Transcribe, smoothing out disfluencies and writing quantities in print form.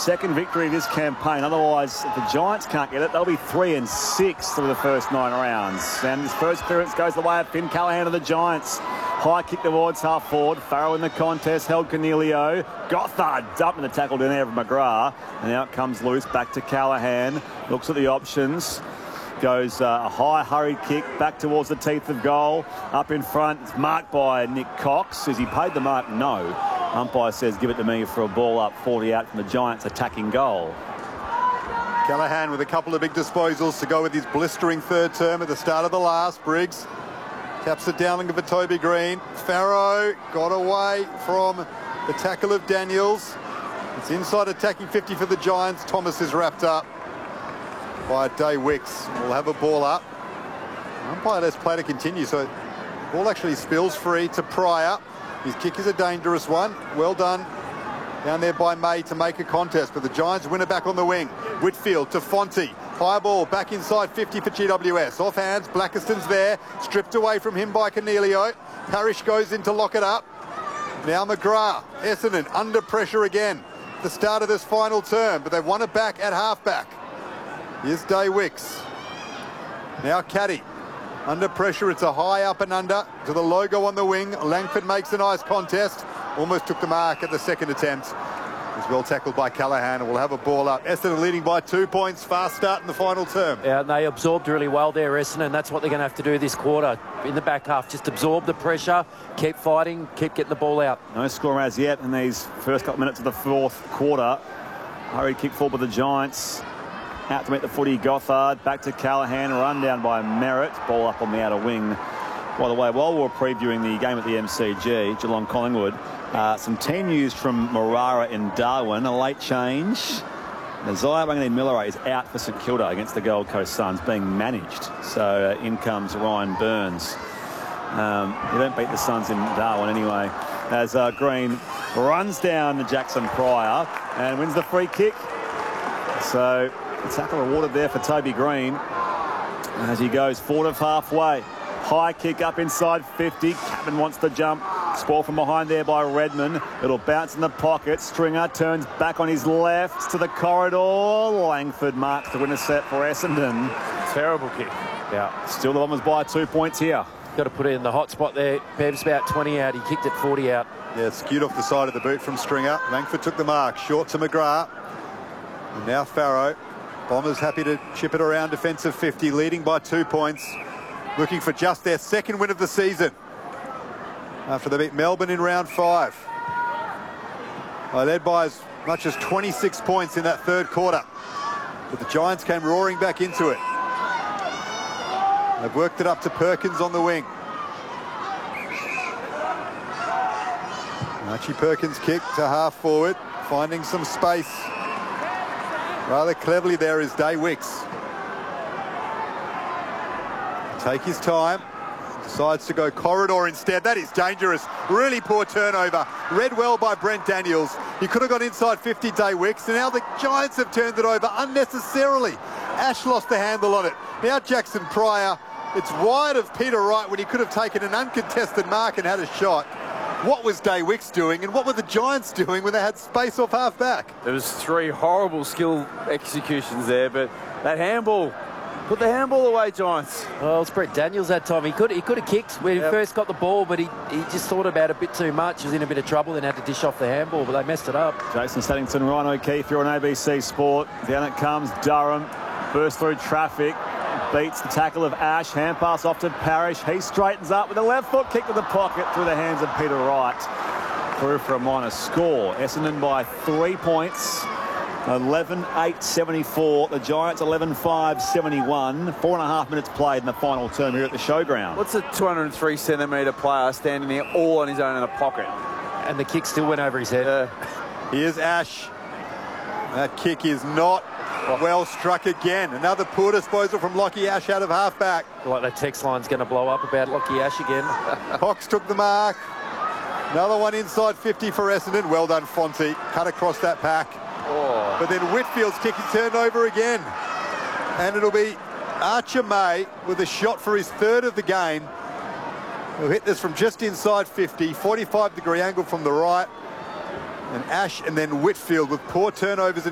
second victory of this campaign. Otherwise, if the Giants can't get it, they'll be 3-6 through the first 9 rounds. And his first clearance goes the way of Finn Callaghan of the Giants. High kick towards half forward. Farrell in the contest, held Cornelio. Gothard dumping the tackle down there of McGrath. And out comes loose, back to Callaghan. Looks at the options. Goes a high hurried kick back towards the teeth of goal. Up in front, it's marked by Nick Cox. Has he paid the mark? No. Umpire says give it to me for a ball up 40 out from the Giants attacking goal. Callaghan with a couple of big disposals to go with his blistering third term at the start of the last. Briggs taps it down for Toby Green. Farrow got away from the tackle of Daniels. It's inside attacking 50 for the Giants. Thomas is wrapped up by Day Wicks. We'll have a ball up. Umpire lets play to continue, so the ball actually spills free to Pryor. His kick is a dangerous one. Well done down there by May to make a contest, but the Giants win it back on the wing. Whitfield to Fonte. High ball back inside 50 for GWS. Off hands, Blackiston's there. Stripped away from him by Cornelio. Parrish goes in to lock it up. Now McGrath. Essendon under pressure again. The start of this final term, but they've won it back at halfback. Here's Day Wicks. Now Caddy. Under pressure, it's a high up and under to the logo on the wing. Langford makes a nice contest. Almost took the mark at the second attempt. It's well tackled by Callaghan, and we'll have a ball up. Essendon leading by 2 points. Fast start in the final term. Yeah, and they absorbed really well there, Essendon, and that's what they're going to have to do this quarter. In the back half, just absorb the pressure, keep fighting, keep getting the ball out. No score as yet in these first couple minutes of the fourth quarter. Hurried kick forward by the Giants. Out to meet the footy, Gothard. Back to Callaghan. Run down by Merritt. Ball up on the outer wing. By the way, while we were previewing the game at the MCG, Geelong Collingwood, some team news from Marara in Darwin. A late change. Isaiah Wanganeen-Miller is out for St Kilda against the Gold Coast Suns, being managed. So in comes Ryan Burns. He don't beat the Suns in Darwin anyway. As Green runs down to Jackson Pryor and wins the free kick. So the tackle rewarded there for Toby Green as he goes forward of halfway. High kick up inside 50. Captain wants to jump. Spoil from behind there by Redmond. It'll bounce in the pocket. Stringer turns back on his left to the corridor. Langford marks the winner set for Essendon. Terrible kick. Yeah. Still the Bombers by 2 points here. Got to put it in the hot spot there. Bev's about 20 out. He kicked it 40 out. Yeah, skewed off the side of the boot from Stringer. Langford took the mark. Short to McGrath. And now Farrow. Bombers happy to chip it around defensive 50, leading by 2 points. Looking for just their second win of the season after they beat Melbourne in round 5. They led by as much as 26 points in that third quarter. But the Giants came roaring back into it. They've worked it up to Perkins on the wing. Archie Perkins kick to half forward, finding some space. Rather cleverly there is Day Wicks. Take his time. Decides to go corridor instead. That is dangerous. Really poor turnover. Read well by Brent Daniels. He could have got inside 50, Day Wicks, and now the Giants have turned it over unnecessarily. Ash lost the handle on it. Now Jackson Pryor. It's wide of Peter Wright when he could have taken an uncontested mark and had a shot. What was Day Wicks doing, and what were the Giants doing when they had space off half back? There was 3 horrible skill executions there, but that handball, put the handball away, Giants. Well, it's Brett Daniels that time. He could have kicked when he first got the ball, but he just thought about it a bit too much. He was in a bit of trouble, then had to dish off the handball, but they messed it up. Jason Staddington, Ryan O'Keefe, you're on ABC Sport. Down it comes Durham, bursts through traffic, beats the tackle of Ash, hand pass off to Parrish. He straightens up with a left foot kick to the pocket through the hands of Peter Wright. Through for a minor score. Essendon by 3 points. 11-8-74. The Giants 11-5-71. 4.5 minutes played in the final term here at the Showground. What's a 203-centimetre player standing there all on his own in a pocket? And the kick still went over his head. Here's Ash. That kick is not well struck again. Another poor disposal from Lockie Ash out of halfback. Like that text line's going to blow up about Lockie Ash again. Cox took the mark. Another one inside 50 for Essendon. Well done, Fonte. Cut across that pack. Oh. But then Whitfield's kick is turned over again. And it'll be Archer May with a shot for his third of the game. He'll hit this from just inside 50, 45-degree angle from the right. And Ash and then Whitfield with poor turnovers in